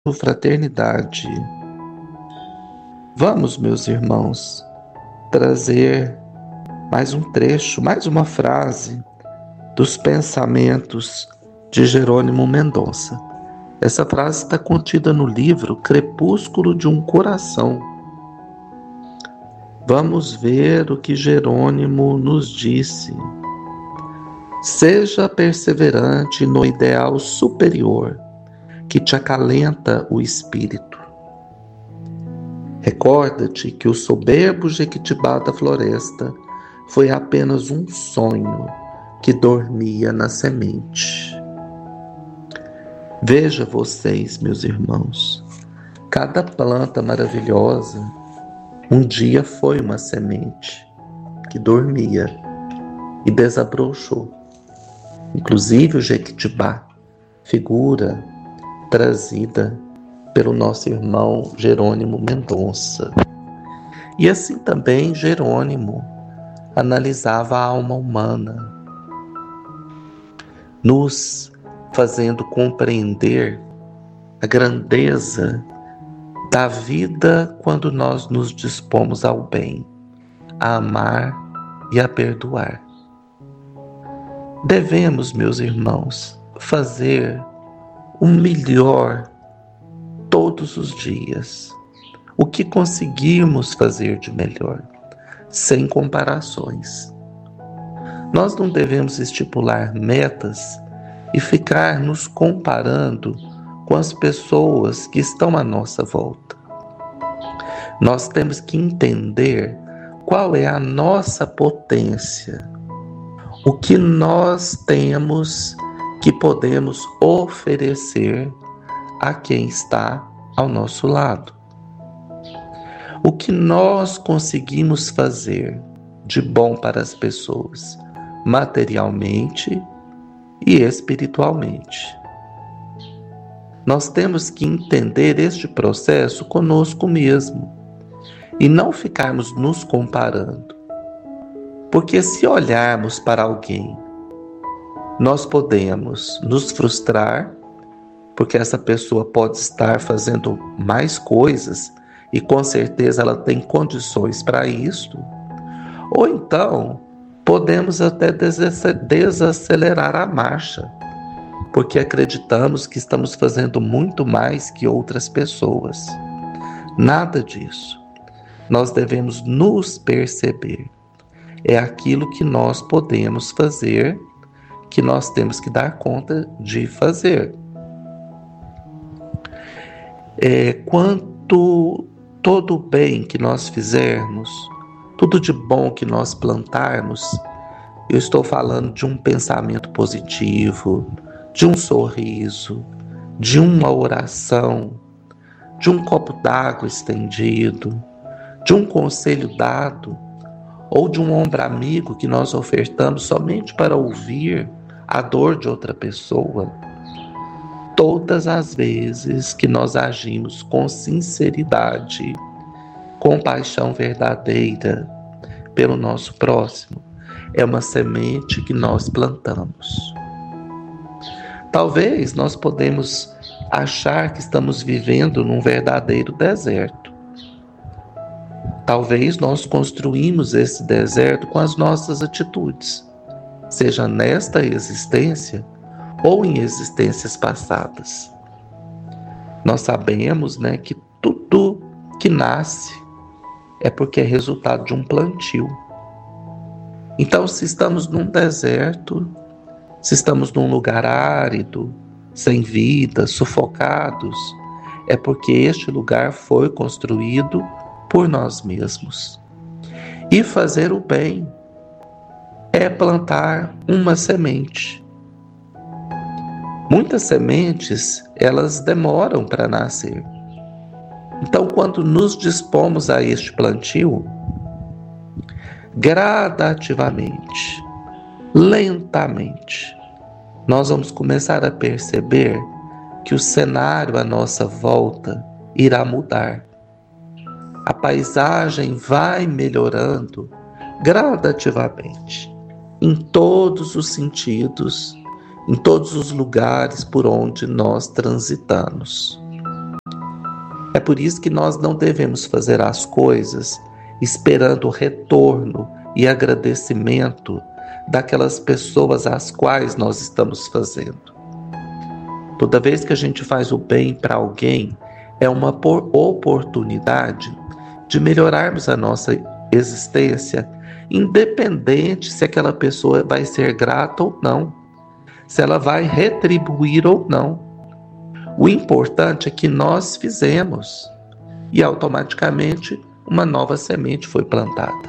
fraternidade. Vamos, meus irmãos, trazer mais um trecho, mais uma frase dos pensamentos de Jerônimo Mendonça. Essa frase está contida no livro Crepúsculo de um Coração. Vamos ver o que Jerônimo nos disse. Seja perseverante no ideal superior que te acalenta o espírito. Recorda-te que o soberbo Jequitibá da floresta foi apenas um sonho que dormia na semente. Veja vocês, meus irmãos, cada planta maravilhosa um dia foi uma semente que dormia e desabrochou. Inclusive o Jequitibá, figura trazida pelo nosso irmão Jerônimo Mendonça. E assim também Jerônimo analisava a alma humana, nos fazendo compreender a grandeza da vida quando nós nos dispomos ao bem, a amar e a perdoar. Devemos, meus irmãos, fazer o melhor todos os dias, o que conseguirmos fazer de melhor, sem comparações. Nós não devemos estipular metas e ficar nos comparando com as pessoas que estão à nossa volta. Nós temos que entender qual é a nossa potência, o que nós temos que podemos oferecer a quem está ao nosso lado. O que nós conseguimos fazer de bom para as pessoas, materialmente e espiritualmente. Nós temos que entender este processo conosco mesmo e não ficarmos nos comparando. Porque se olharmos para alguém, nós podemos nos frustrar, porque essa pessoa pode estar fazendo mais coisas e com certeza ela tem condições para isso. Ou então, podemos até desacelerar a marcha, porque acreditamos que estamos fazendo muito mais que outras pessoas. Nada disso. Nós devemos nos perceber. É aquilo que nós podemos fazer, que nós temos que dar conta de fazer. Quanto todo o bem que nós fizermos, tudo de bom que nós plantarmos, eu estou falando de um pensamento positivo, de um sorriso, de uma oração, de um copo d'água estendido, de um conselho dado, ou de um ombro amigo que nós ofertamos somente para ouvir a dor de outra pessoa. Todas as vezes que nós agimos com sinceridade, com paixão verdadeira pelo nosso próximo, é uma semente que nós plantamos. Talvez nós podemos achar que estamos vivendo num verdadeiro deserto. Talvez nós construímos esse deserto com as nossas atitudes, seja nesta existência ou em existências passadas. Nós sabemos, que tudo que nasce é porque é resultado de um plantio. Então, se estamos num deserto, se estamos num lugar árido, sem vida, sufocados, é porque este lugar foi construído por nós mesmos. E fazer o bem é plantar uma semente. Muitas sementes, elas demoram para nascer. Então, quando nos dispomos a este plantio, gradativamente, lentamente, nós vamos começar a perceber que o cenário à nossa volta irá mudar. A paisagem vai melhorando gradativamente, em todos os sentidos, em todos os lugares por onde nós transitamos. É por isso que nós não devemos fazer as coisas esperando o retorno e agradecimento daquelas pessoas às quais nós estamos fazendo. Toda vez que a gente faz o bem para alguém, é uma oportunidade de melhorarmos a nossa existência, independente se aquela pessoa vai ser grata ou não, se ela vai retribuir ou não. O importante é que nós fizemos e automaticamente uma nova semente foi plantada.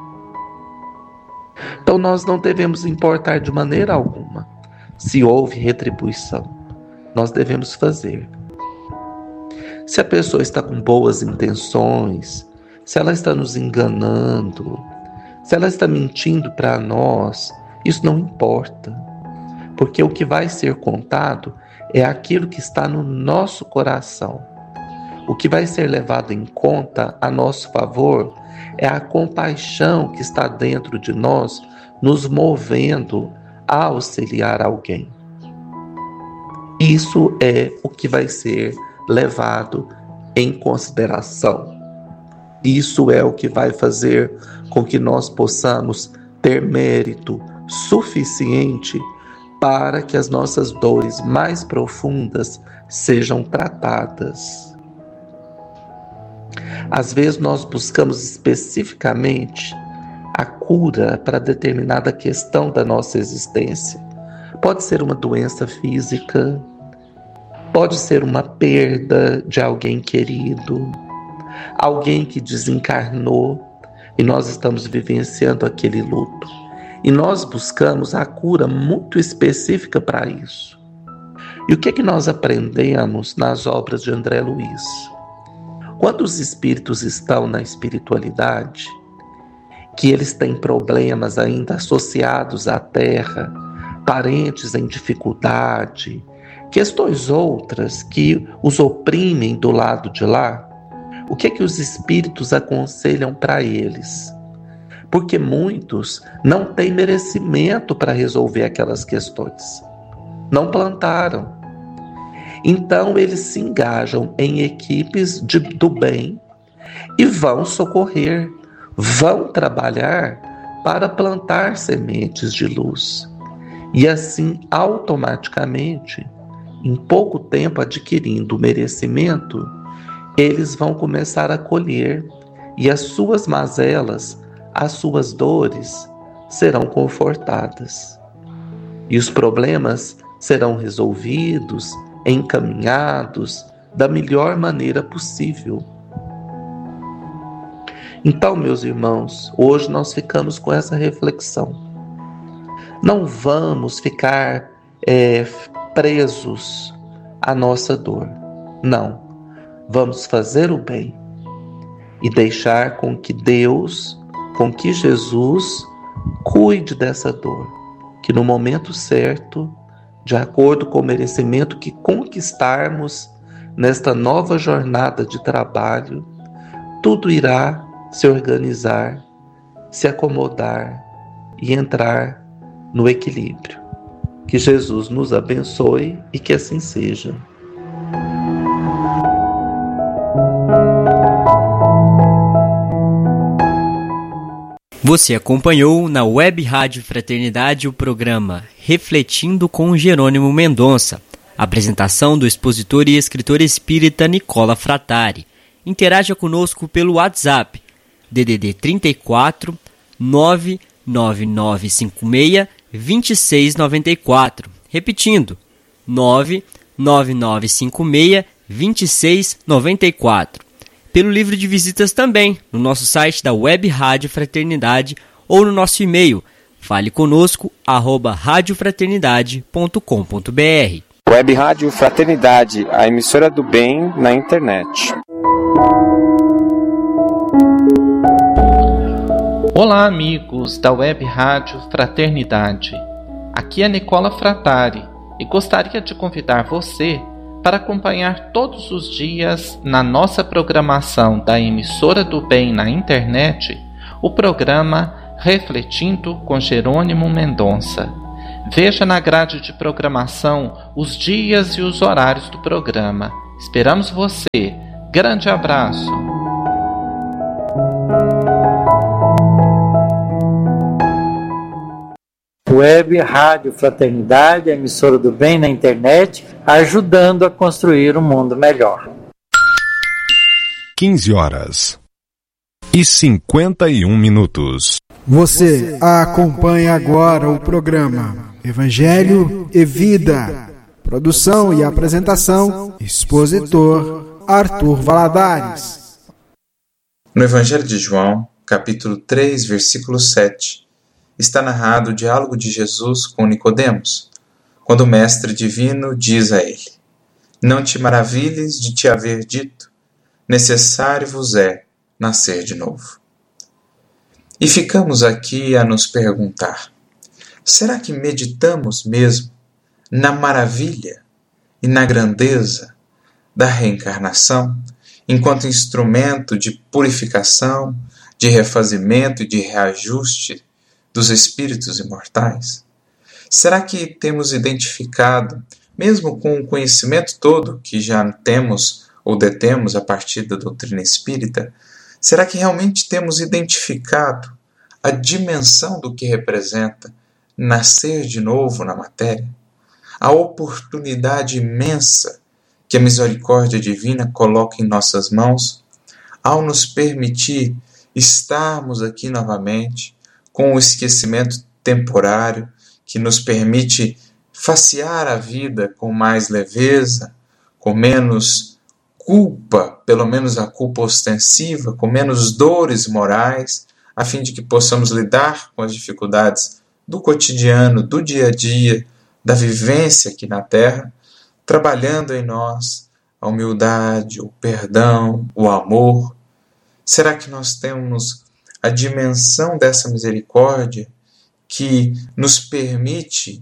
Então nós não devemos importar de maneira alguma se houve retribuição. Nós devemos fazer. Se a pessoa está com boas intenções, se ela está nos enganando, se ela está mentindo para nós, isso não importa. Porque o que vai ser contado é aquilo que está no nosso coração. O que vai ser levado em conta a nosso favor é a compaixão que está dentro de nós, nos movendo a auxiliar alguém. Isso é o que vai ser levado em consideração. Isso é o que vai fazer com que nós possamos ter mérito suficiente para que as nossas dores mais profundas sejam tratadas. Às vezes nós buscamos especificamente a cura para determinada questão da nossa existência. Pode ser uma doença física, pode ser uma perda de alguém querido, alguém que desencarnou e nós estamos vivenciando aquele luto. E nós buscamos a cura muito específica para isso. E o que é que nós aprendemos nas obras de André Luiz? Quando os espíritos estão na espiritualidade, que eles têm problemas ainda associados à Terra, parentes em dificuldade, questões outras que os oprimem do lado de lá, o que é que os espíritos aconselham para eles? Porque muitos não têm merecimento para resolver aquelas questões. Não plantaram. Então eles se engajam em equipes do bem e vão socorrer, vão trabalhar para plantar sementes de luz. E assim, automaticamente, em pouco tempo adquirindo o merecimento, eles vão começar a colher e as suas mazelas, as suas dores serão confortadas. E os problemas serão resolvidos, encaminhados da melhor maneira possível. Então, meus irmãos, hoje nós ficamos com essa reflexão. Não vamos ficar presos à nossa dor. Não. Vamos fazer o bem e deixar com que Deus, com que Jesus cuide dessa dor, que no momento certo, de acordo com o merecimento que conquistarmos nesta nova jornada de trabalho, tudo irá se organizar, se acomodar e entrar no equilíbrio. Que Jesus nos abençoe e que assim seja. Você acompanhou na Web Rádio Fraternidade o programa Refletindo com Jerônimo Mendonça. Apresentação do expositor e escritor espírita Nicola Frattari. Interaja conosco pelo WhatsApp DDD 34 99956 2694. Repetindo, 99956 2694. Pelo livro de visitas também, no nosso site da Web Rádio Fraternidade ou no nosso e-mail, faleconosco@radiofraternidade.com.br. Web Rádio Fraternidade, a emissora do bem na internet. Olá, amigos da Web Rádio Fraternidade. Aqui é Nicola Frattari e gostaria de convidar você para acompanhar todos os dias na nossa programação da emissora do bem na internet o programa Refletindo com Jerônimo Mendonça. Veja na grade de programação os dias e os horários do programa. Esperamos você Grande abraço! Web Rádio Fraternidade, a emissora do bem na internet, ajudando a construir um mundo melhor. 15h51. Você acompanha agora o programa Evangelho e Vida. Produção e apresentação, expositor Arthur Valadares. No Evangelho de João, capítulo 3, versículo 7, está narrado o diálogo de Jesus com Nicodemos, quando o Mestre Divino diz a ele: não te maravilhes de te haver dito, necessário vos é nascer de novo. E ficamos aqui a nos perguntar, será que meditamos mesmo na maravilha e na grandeza da reencarnação, enquanto instrumento de purificação, de refazimento e de reajuste dos espíritos imortais? Será que temos identificado, mesmo com o conhecimento todo que já temos ou detemos a partir da doutrina espírita, será que realmente temos identificado a dimensão do que representa nascer de novo na matéria? A oportunidade imensa que a misericórdia divina coloca em nossas mãos ao nos permitir estarmos aqui novamente, com o esquecimento temporário que nos permite facear a vida com mais leveza, com menos culpa, pelo menos a culpa ostensiva, com menos dores morais, a fim de que possamos lidar com as dificuldades do cotidiano, do dia a dia, da vivência aqui na Terra, trabalhando em nós a humildade, o perdão, o amor. Será que nós temos a dimensão dessa misericórdia que nos permite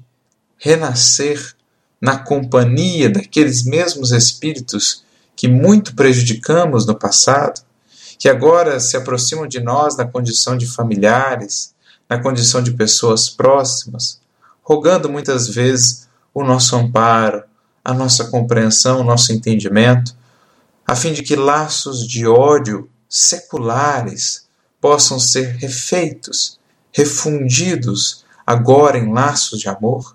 renascer na companhia daqueles mesmos espíritos que muito prejudicamos no passado, que agora se aproximam de nós na condição de familiares, na condição de pessoas próximas, rogando muitas vezes o nosso amparo, a nossa compreensão, o nosso entendimento, a fim de que laços de ódio seculares possam ser refeitos, refundidos agora em laços de amor?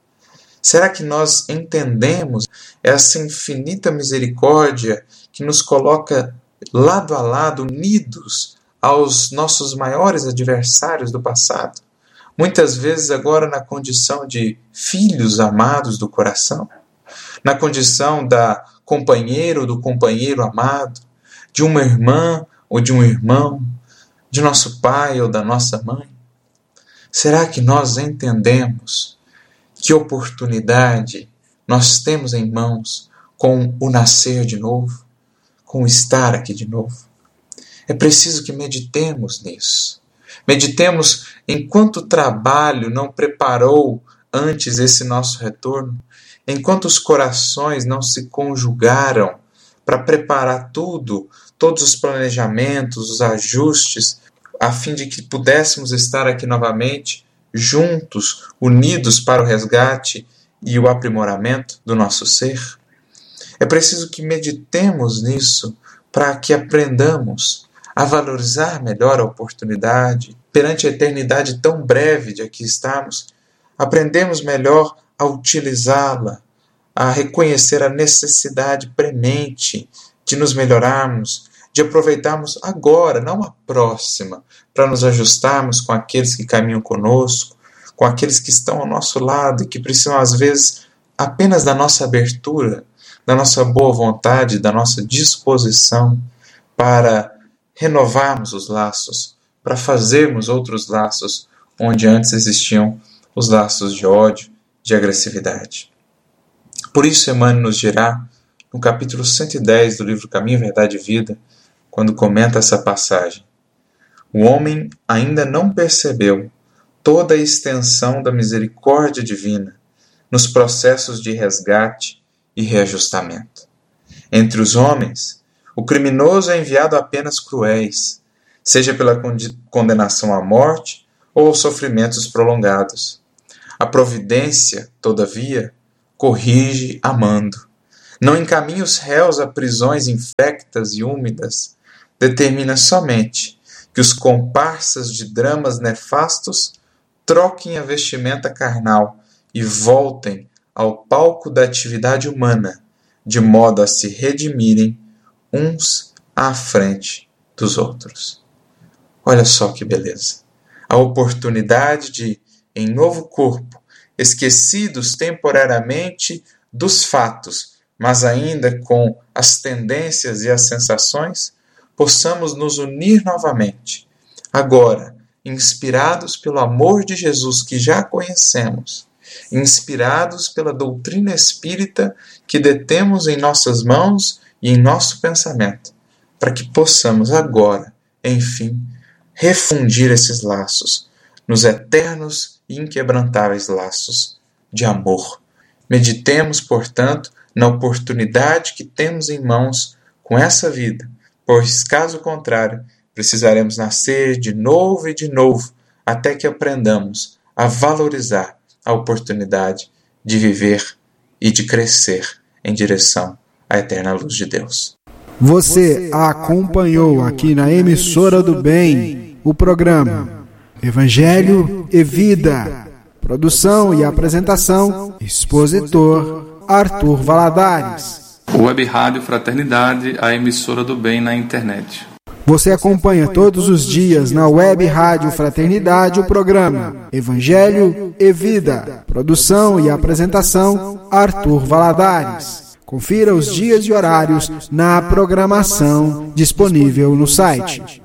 Será que nós entendemos essa infinita misericórdia que nos coloca lado a lado, unidos aos nossos maiores adversários do passado? Muitas vezes agora na condição de filhos amados do coração, na condição da companheira ou do companheiro amado, de uma irmã ou de um irmão, de nosso pai ou da nossa mãe? Será que nós entendemos que oportunidade nós temos em mãos com o nascer de novo, com o estar aqui de novo? É preciso que meditemos nisso. Meditemos enquanto o trabalho não preparou antes esse nosso retorno, enquanto os corações não se conjugaram para preparar tudo, todos os planejamentos, os ajustes, a fim de que pudéssemos estar aqui novamente, juntos, unidos para o resgate e o aprimoramento do nosso ser. É preciso que meditemos nisso para que aprendamos a valorizar melhor a oportunidade perante a eternidade tão breve de aqui estarmos. Aprendemos melhor a utilizá-la, a reconhecer a necessidade premente de nos melhorarmos, de aproveitarmos agora, não a próxima, para nos ajustarmos com aqueles que caminham conosco, com aqueles que estão ao nosso lado e que precisam, às vezes, apenas da nossa abertura, da nossa boa vontade, da nossa disposição para renovarmos os laços, para fazermos outros laços onde antes existiam os laços de ódio, de agressividade. Por isso, Emmanuel nos dirá, no capítulo 110 do livro Caminho, Verdade e Vida, quando comenta essa passagem: o homem ainda não percebeu toda a extensão da misericórdia divina nos processos de resgate e reajustamento. Entre os homens, o criminoso é enviado a penas cruéis, seja pela condenação à morte ou aos sofrimentos prolongados. A providência, todavia, corrige amando. não encaminha os réus a prisões infectas e úmidas, determina somente que os comparsas de dramas nefastos troquem a vestimenta carnal e voltem ao palco da atividade humana, de modo a se redimirem uns à frente dos outros. Olha só que beleza! A oportunidade de, em novo corpo, esquecidos temporariamente dos fatos, mas ainda com as tendências e as sensações, possamos nos unir novamente, agora, inspirados pelo amor de Jesus que já conhecemos, inspirados pela doutrina espírita que detemos em nossas mãos e em nosso pensamento, para que possamos agora, enfim, refundir esses laços nos eternos e inquebrantáveis laços de amor. Meditemos, portanto, na oportunidade que temos em mãos com essa vida, pois, caso contrário, precisaremos nascer de novo e de novo, até que aprendamos a valorizar a oportunidade de viver e de crescer em direção à eterna luz de Deus. Você acompanhou aqui na Emissora do Bem o programa Evangelho e Vida. Produção e apresentação, expositor Arthur Valadares. Web Rádio Fraternidade, a emissora do bem na internet. Você acompanha todos os dias na Web Rádio Fraternidade o programa Evangelho e Vida. Produção e apresentação, Arthur Valadares. Confira os dias e horários na programação disponível no site